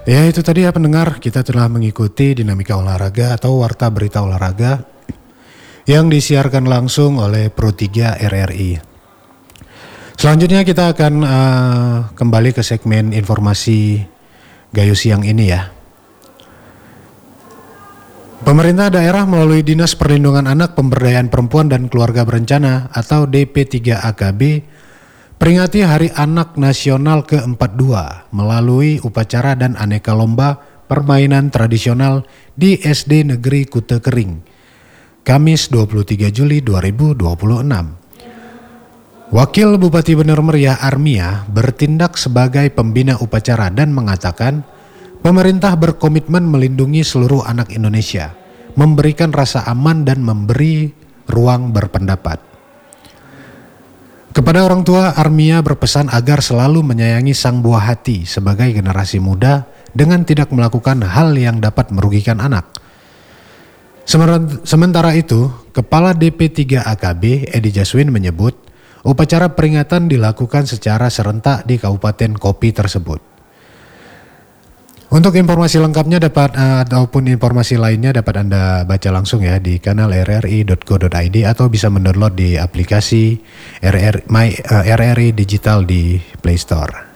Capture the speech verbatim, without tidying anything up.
Ya itu tadi ya pendengar, kita telah mengikuti dinamika olahraga atau warta berita olahraga yang disiarkan langsung oleh Pro tiga R R I. Selanjutnya kita akan uh, kembali ke segmen informasi Gayo siang ini ya. Pemerintah daerah melalui Dinas Perlindungan Anak, Pemberdayaan Perempuan dan Keluarga Berencana atau D P tiga A K B peringati Hari Anak Nasional ke empat puluh dua melalui upacara dan aneka lomba permainan tradisional di S D Negeri Kute Kering, Kamis dua puluh tiga Juli dua ribu dua puluh enam. Wakil Bupati Bener Meriah Armia bertindak sebagai pembina upacara dan mengatakan pemerintah berkomitmen melindungi seluruh anak Indonesia, memberikan rasa aman dan memberi ruang berpendapat. Kepada orang tua, Armia berpesan agar selalu menyayangi sang buah hati sebagai generasi muda dengan tidak melakukan hal yang dapat merugikan anak. Sementara itu, Kepala D P tiga A K B Edi Jaswin menyebut upacara peringatan dilakukan secara serentak di Kabupaten Kopi tersebut. Untuk informasi lengkapnya dapat uh, ataupun informasi lainnya dapat Anda baca langsung ya di kanal r r i dot co dot i d atau bisa mendownload di aplikasi R R, My, uh, R R I Digital di Play Store.